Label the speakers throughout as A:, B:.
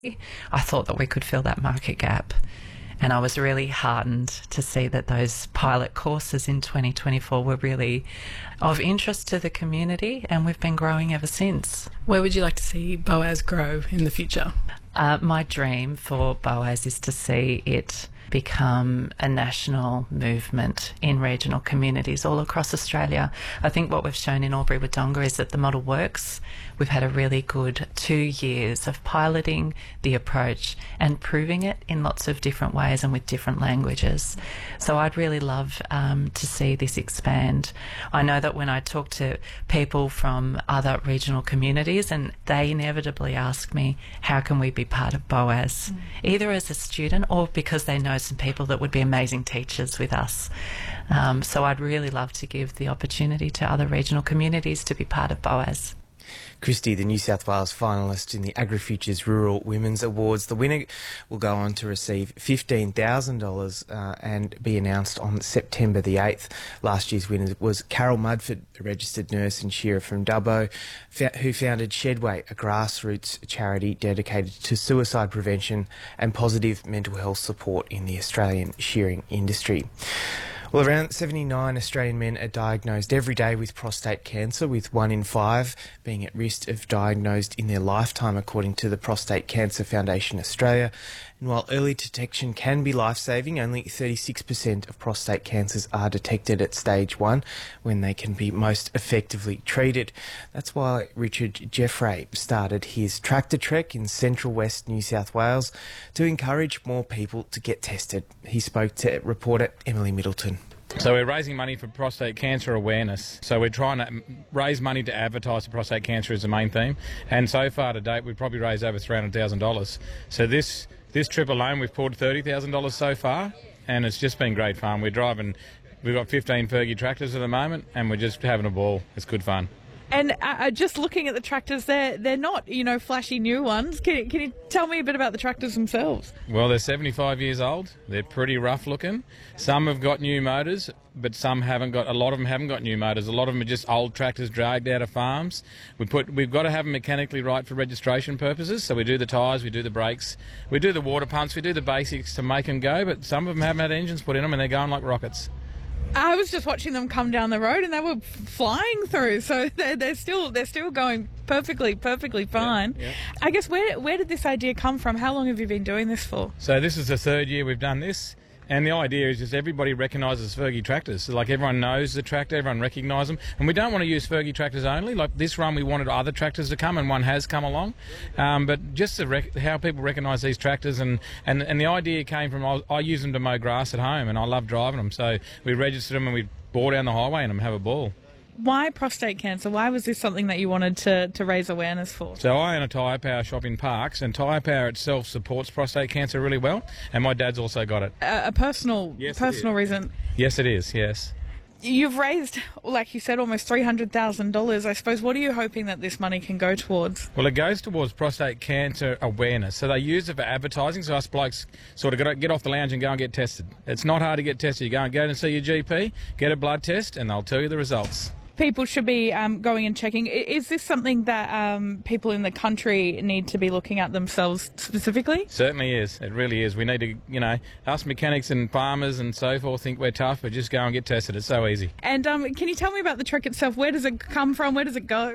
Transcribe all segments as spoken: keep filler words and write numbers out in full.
A: I thought that we could fill that market gap. And I was really heartened to see that those pilot courses in twenty twenty-four were really of interest to the community, and we've been growing ever since.
B: Where would you like to see Boaz grow in the future?
A: Uh, my dream for Boaz is to see it become a national movement in regional communities all across Australia. I think what we've shown in Albury-Wodonga is that the model works. We've had a really good two years of piloting the approach and proving it in lots of different ways and with different languages. So I'd really love um, to see this expand. I know that when I talk to people from other regional communities, and they inevitably ask me, how can we be part of Boaz? Mm. Either as a student or because they know some people that would be amazing teachers with us. Um, so I'd really love to give the opportunity to other regional communities to be part of Boaz.
C: Christy, the New South Wales finalist in the AgriFutures Rural Women's Awards. The winner will go on to receive fifteen thousand dollars uh, and be announced on September the eighth. Last year's winner was Carol Mudford, a registered nurse and shearer from Dubbo, who founded Shedway, a grassroots charity dedicated to suicide prevention and positive mental health support in the Australian shearing industry. Well, around seventy-nine Australian men are diagnosed every day with prostate cancer, with one in five being at risk of diagnosed in their lifetime, according to the Prostate Cancer Foundation Australia. And while early detection can be life-saving, only thirty-six percent of prostate cancers are detected at stage one, when they can be most effectively treated. That's why Richard Jeffrey started his Tractor Trek in central west New South Wales to encourage more people to get tested. He spoke to reporter Emily Middleton.
D: So we're raising money for prostate cancer awareness. So we're trying to raise money to advertise for prostate cancer as the main theme. And so far to date, we've probably raised over three hundred thousand dollars. So this this trip alone, we've pulled thirty thousand dollars so far, and it's just been great fun. We're driving, we've got fifteen Fergie tractors at the moment, and we're just having a ball. It's good fun.
E: And uh, just looking at the tractors, they're, they're not, you know, flashy new ones. Can, can you tell me a bit about the tractors themselves?
D: Well, they're seventy-five years old. They're pretty rough looking. Some have got new motors, but some haven't got, a lot of them haven't got new motors. A lot of them are just old tractors dragged out of farms. We put, we've got to have them mechanically right for registration purposes. So we do the tyres, we do the brakes, we do the water pumps, we do the basics to make them go, but some of them haven't had engines put in them and they're going like rockets.
E: I was just watching them come down the road and they were flying through, so they're, they're still they're still going perfectly, perfectly fine. Yeah, yeah. I guess where where did this idea come from? How long have you been doing this for?
D: So this is the third year we've done this, and the idea is just everybody recognises Fergie tractors. So like everyone knows the tractor, everyone recognises them, and we don't want to use Fergie tractors only. Like this run, we wanted other tractors to come, and one has come along. Um, but just to rec- how people recognise these tractors, and, and, and the idea came from I, I use them to mow grass at home, and I love driving them. So we registered them and we bore down the highway in them and have a ball.
E: Why prostate cancer? Why was this something that you wanted to, to raise awareness for?
D: So I own a tyre power shop in Parkes, and tyre power itself supports prostate cancer really well, and my dad's also got it.
E: A, a personal
D: yes,
E: personal reason?
D: Yes, it is, yes.
E: You've raised, like you said, almost three hundred thousand dollars. I suppose, what are you hoping that this money can go towards?
D: Well, it goes towards prostate cancer awareness. So they use it for advertising, so us blokes sort of got to get off the lounge and go and get tested. It's not hard to get tested. You go and go and see your G P, get a blood test, and they'll tell you the results.
E: People should be um, going and checking. Is this something that um, people in the country need to be looking at themselves specifically?
D: Certainly is. It really is. We need to, you know, us mechanics and farmers and so forth think we're tough, but just go and get tested. It's so easy.
E: And um, can you tell me about the trek itself? Where does it come from? Where does it go?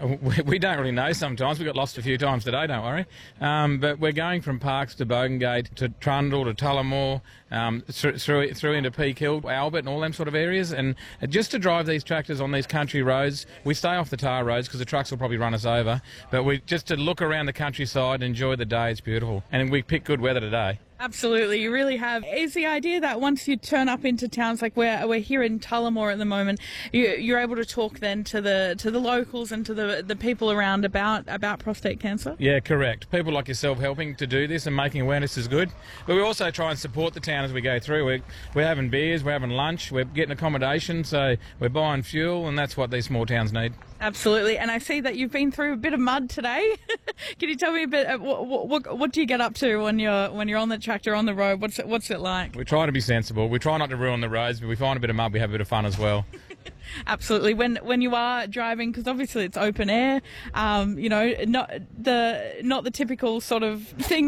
D: We don't really know sometimes. We got lost a few times today, don't worry. Um, but we're going from Parkes to Bogengate to Trundle to Tullamore, um, through, through through into Peak Hill, Albert and all them sort of areas. And just to drive these tractors on these country roads, we stay off the tar roads because the trucks will probably run us over. But we just to look around the countryside, enjoy the day. It's beautiful. And we pick good weather today.
E: Absolutely, you really have. Is the idea that once you turn up into towns, like we're, we're here in Tullamore at the moment, you, you're able to talk then to the to the locals and to the the people around about, about prostate cancer?
D: Yeah, correct. People like yourself helping to do this and making awareness is good. But we also try and support the town as we go through. We're, we're having beers, we're having lunch, we're getting accommodation, so we're buying fuel, and that's what these small towns need.
E: Absolutely, and I see that you've been through a bit of mud today. Can you tell me a bit? Uh, what, what, what do you get up to when you're when you're on the tractor on the road? What's it, what's it like?
D: We try to be sensible. We try not to ruin the roads, but we find a bit of mud, we have a bit of fun as well.
E: Absolutely. When when you are driving, because obviously it's open air, um, you know, not the not the typical sort of thing